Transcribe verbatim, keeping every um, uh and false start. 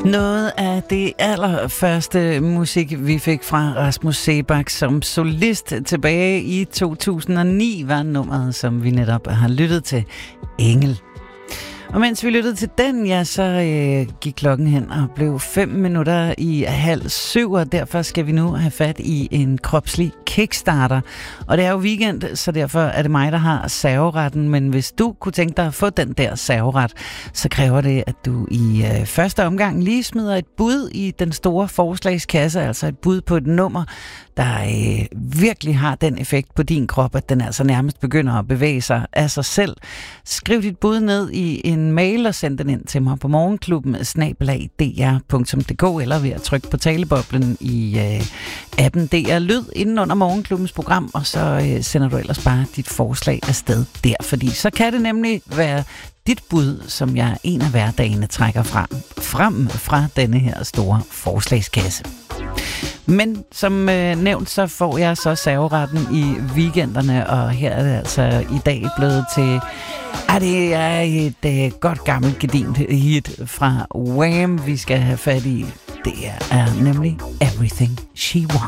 Noget af det allerførste musik, vi fik fra Rasmus Seebach som solist tilbage i to tusind og ni, var nummeret, som vi netop har lyttet til, Engel. Og mens vi lyttede til den, ja, så øh, gik klokken hen og blev fem minutter i halv syv, og derfor skal vi nu have fat i en kropslig kickstarter. Og det er jo weekend, så derfor er det mig, der har serveretten, men hvis du kunne tænke dig at få den der serveret, så kræver det, at du i øh, første omgang lige smider et bud i den store forslagskasse, altså et bud på et nummer, der øh, virkelig har den effekt på din krop, at den altså nærmest begynder at bevæge sig af sig selv. Skriv dit bud ned i en mail og send den ind til mig på morgenklubben snabel-a d r punktum d k eller ved at trykke på taleboblen i øh, appen D R Lyd inden under morgenklubbens program, og så øh, sender du ellers bare dit forslag afsted der, fordi så kan det nemlig være dit bud, som jeg en af hverdagene trækker frem, frem fra denne her store forslagskasse. Men som øh, nævnt, så får jeg så serveretten i weekenderne, og her er det altså i dag blevet til, ah, det er et øh, godt gammelt gedint hit fra Wham, vi skal have fat i. Det er nemlig Everything She Wants.